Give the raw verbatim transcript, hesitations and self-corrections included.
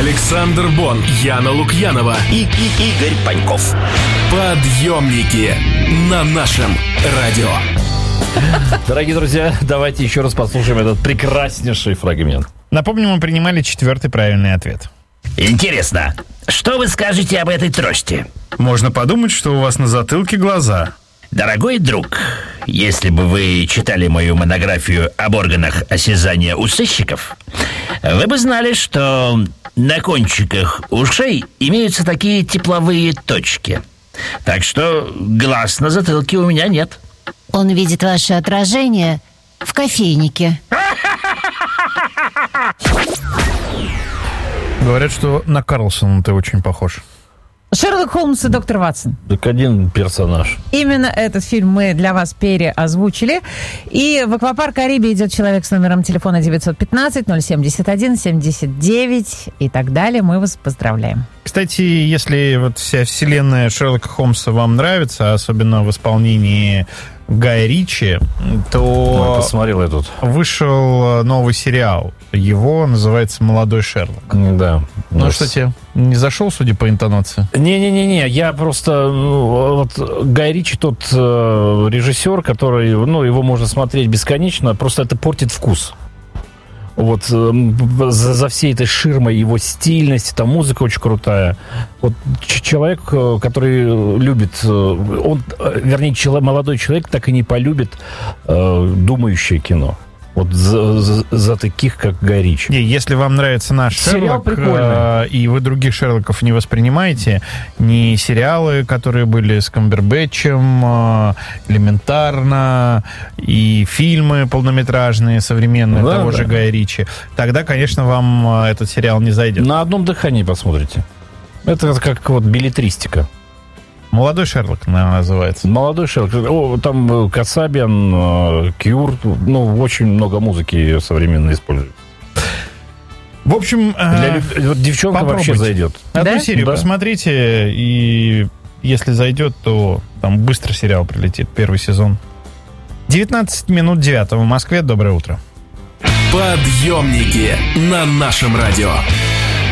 Александр Бон, Яна Лукьянова и, и Игорь Паньков. Подъемники на нашем радио. Дорогие друзья, давайте еще раз послушаем этот прекраснейший фрагмент. Напомню, мы принимали четвертый правильный ответ. Интересно, что вы скажете об этой трости? Можно подумать, что у вас на затылке глаза. Дорогой друг, если бы вы читали мою монографию об органах осязания у сыщиков, вы бы знали, что на кончиках ушей имеются такие тепловые точки. Так что глаз на затылке у меня нет. Он видит ваше отражение в кофейнике. Говорят, что на Карлсона ты очень похож. Шерлок Холмс и доктор Ватсон. Так один персонаж. Именно этот фильм мы для вас переозвучили. И в аквапарк Карибия идет человек с номером телефона девятьсот пятнадцать ноль семьдесят один семьдесят девять и так далее. Мы вас поздравляем. Кстати, если вот вся вселенная Шерлока Холмса вам нравится, особенно в исполнении Гая Ричи, то Я посмотрел этот. Вышел новый сериал. Его называется «Молодой Шерлок». Да. Ну, что тебе, не зашел, судя по интонации? Не-не-не, я просто... Ну, вот Гай Ричи тот э, режиссер, который... Ну, его можно смотреть бесконечно, просто это портит вкус. Вот э, за, за всей этой ширмой его стильность, там музыка очень крутая. Вот ч- человек, который любит... Он, вернее, человек, молодой человек так и не полюбит э, думающее кино. Вот за, за, за таких, как Гай Ричи. Не, если вам нравится наш Сериал Шерлок, э, и вы других Шерлоков не воспринимаете, ни сериалы, которые были с Камбербэтчем, э, элементарно, и фильмы полнометражные, современные, да, того да. же Гая Ричи, тогда, конечно, вам э, этот сериал не зайдет. На одном дыхании посмотрите. Это как вот беллетристика. «Молодой Шерлок», наверное, называется. Молодой Шерлок. О, там Касабиан, Кьюр, ну, очень много музыки современно используют. В общем, Для люб... вот девчонка попробуйте. вообще зайдет. Одну Да? серию Да. посмотрите, и если зайдет, то там быстро сериал прилетит, первый сезон. девятнадцать минут девятого в Москве. Доброе утро. Подъемники на нашем радио.